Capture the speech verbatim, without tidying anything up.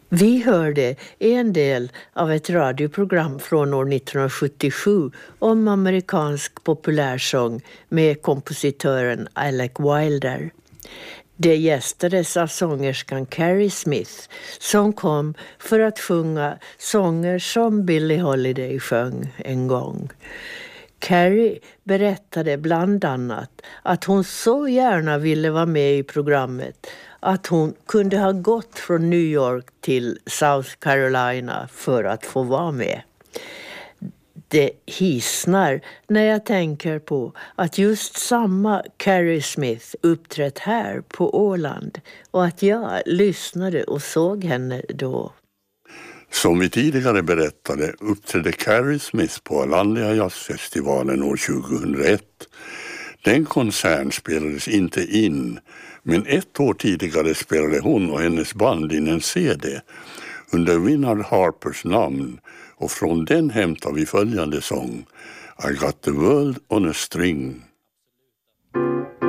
Vi hörde en del av ett radioprogram från år nittonhundrasjuttiosju om amerikansk populärsång med kompositören Alec Wilder. Det gästades av sångerskan Carrie Smith som kom för att sjunga sånger som Billie Holiday sjöng en gång. Carrie berättade bland annat att hon så gärna ville vara med i programmet att hon kunde ha gått från New York till South Carolina för att få vara med. Det hisnar när jag tänker på att just samma Carrie Smith uppträtt här på Åland och att jag lyssnade och såg henne då. Som vi tidigare berättade uppträdde Carrie Smith på Ålandia jazzfestivalen år tjugohundraett. Den konserten spelades inte in, men ett år tidigare spelade hon och hennes band in en C D under Winard Harpers namn, och från den hämtar vi följande sång: I got the world on a string.